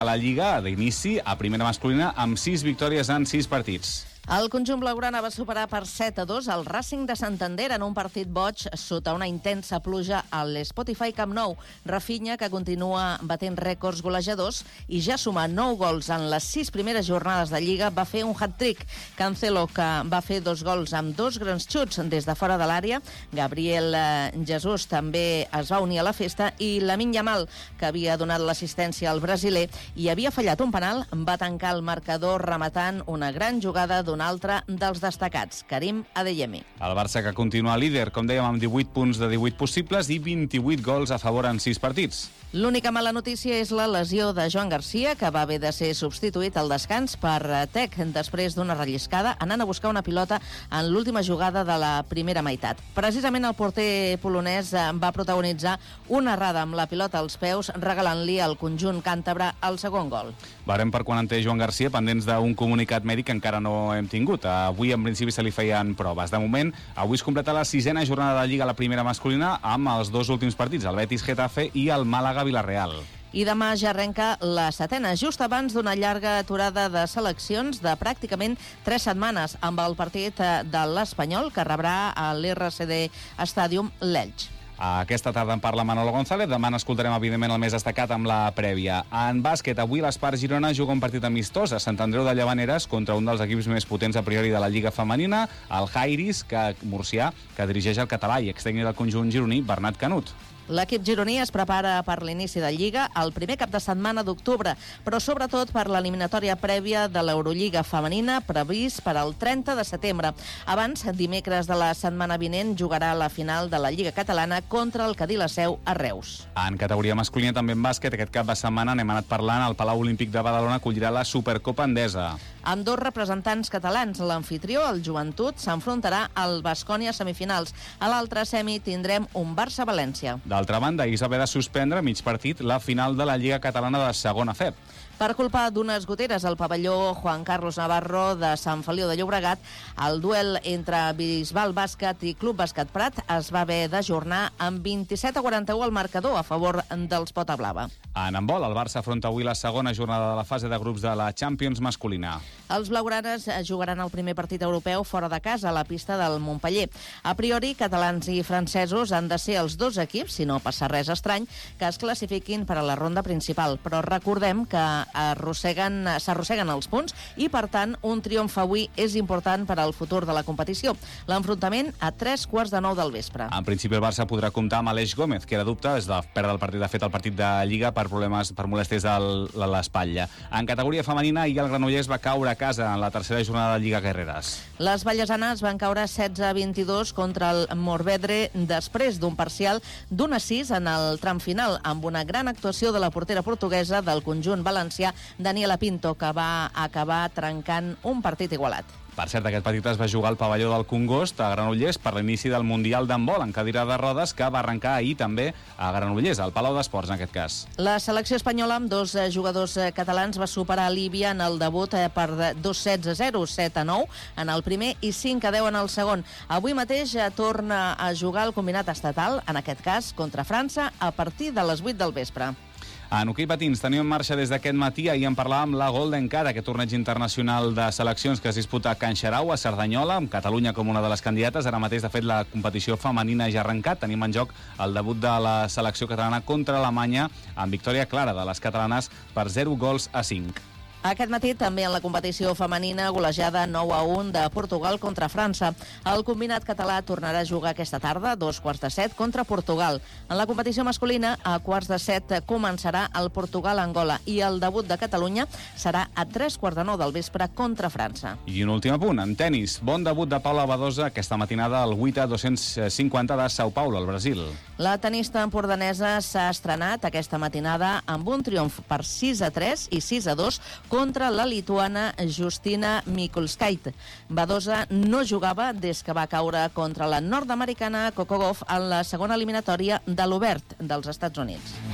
A la Lliga, d'inici, a primera masculina, amb 6 victòries en 6 partits. El conjunt blaugrana va superar per 7-2 el Racing de Santander en un partit boig sota una intensa pluja a l'Spotify Camp Nou. Rafinha, que continua batent rècords golejadors i ja suma 9 gols en les 6 primeres jornades de Lliga, va fer un hat-trick. Cancelo, que va fer 2 gols amb 2 grans xuts des de fora de l'àrea. Gabriel Jesús també es va unir a la festa i Lamine Yamal, que havia donat l'assistència al brasiler i havia fallat un penal, va tancar el marcador rematant una gran jugada d'un altre dels destacats, Karim Adeyemi. El Barça, que continua líder, com dèiem, amb 18 punts de 18 possibles i 28 gols a favor en 6 partits. L'única mala notícia és la lesió de Joan Garcia, que va haver de ser substituït al descans per Tec després d'una relliscada anant a buscar una pilota en l'última jugada de la primera meitat. Precisament el porter polonès va protagonitzar una errada amb la pilota als peus, regalant-li al conjunt càntabre el segon gol. Veurem per quan en té Joan Garcia, pendents d'un comunicat mèdic que encara no hem tingut. Avui, en principi, se li feien proves. De moment, avui es completa la 6a jornada de Lliga a la primera masculina amb els 2 últims partits, el Betis-Getafe i el Màlaga-Villarreal. I demà ja arrenca la 7a, just abans d'una llarga aturada de seleccions de pràcticament 3 setmanes, amb el partit de l'Espanyol, que rebrà a l'RCD Stadium l'Elx. Aquesta tarda en parla Manolo González, demà n'escoltarem evidentment el més destacat amb la prèvia. En bàsquet, avui l'Espart Girona juga un partit amistós a Sant Andreu de Llavaneres contra un dels equips més potents a priori de la Lliga Femenina, el Jairis, murcià, que dirigeix el català i extècnic del conjunt gironí, Bernat Canut. L'equip gironí es prepara per l'inici de Lliga el primer cap de setmana d'octubre, però sobretot per l'eliminatòria prèvia de l'Eurolliga femenina previst per al 30 de setembre. Abans, dimecres de la setmana vinent, jugarà la final de la Lliga Catalana contra el Cadí la Seu a Reus. En categoria masculina, també en bàsquet, aquest cap de setmana n'hem anat parlant, el Palau Olímpic de Badalona acollirà la Supercopa Endesa. Amb 2 representants catalans, l'anfitrió, el Joventut, s'enfrontarà al Baskonia a semifinals. A l'altre semi tindrem un Barça-València. D'altra banda, ahir s'ha de suspendre a mig partit la final de la Lliga Catalana de segona FEB. Per culpa d'unes goteres al pavelló Juan Carlos Navarro de Sant Feliu de Llobregat, el duel entre Bisbal Bàsquet i Club Bàsquet Prat es va haver d'ajornar amb 27-41 al marcador a favor dels Pota Blava. En handbol, el Barça afronta avui la segona jornada de la fase de grups de la Champions masculina. Els blaugranes jugaran el primer partit europeu fora de casa a la pista del Montpeller. A priori, catalans i francesos han de ser els 2 equips, si no passa res estrany, que es classifiquin per a la ronda principal. Però recordem que s'arrosseguen els punts i, per tant, un triomf avui és important per al futur de la competició. L'enfrontament a 3:15 del vespre. En principi, el Barça podrà comptar amb Aleix Gómez, que era dubte des de perdre el partit, de fet, el partit de Lliga per molèsties a l'espatlla. En categoria femenina, ahir el Granollers va caure a casa en la tercera jornada de Lliga Guerreres. Les vallesanes van caure 16-22 contra el Morvedre després d'un parcial d'1-6 en el tram final, amb una gran actuació de la portera portuguesa del conjunt valencià, Daniela Pinto, que va acabar trencant un partit igualat. Per cert, aquest partit es va jugar al pavelló del Congost a Granollers per l'inici del Mundial d'handbol en cadira de rodes, que va arrencar ahir també a Granollers, al Palau d'Esports en aquest cas. La selecció espanyola amb 2 jugadors catalans va superar Líbia en el debut per 2 sets a 0, 7-9 en el primer i 5-10 en el segon. Avui mateix torna a jugar el combinat estatal, en aquest cas contra França, a partir de les 8 del vespre. En hoquei patins tenim en marxa des d'aquest matí. Ahir en parlàvem la Golden Car, aquest torneig internacional de seleccions que es disputa a Can Xarau, a Cerdanyola, amb Catalunya com una de les candidates. Ara mateix, de fet, la competició femenina ja ha arrencat. Tenim en joc el debut de la selecció catalana contra Alemanya, amb victòria clara de les catalanes per 0-5. Aquest matí també en la competició femenina, golejada 9-1 de Portugal contra França. El combinat català tornarà a jugar aquesta tarda, a 2:15 contra Portugal. En la competició masculina, a 7:15 començarà el Portugal-Angola i el debut de Catalunya serà a 3:15 del vespre contra França. I un últim apunt, en tenis. Bon debut de Paula Badosa aquesta matinada al 8 a 250 de São Paulo, al Brasil. La tenista empordanesa s'ha estrenat aquesta matinada amb un triomf per 6-3 i 6-2 contra la lituana Justina Mikulskaite. Badosa no jugava des que va caure contra la nord-americana Coco Gauff en la segona eliminatòria de l'Obert dels Estats Units.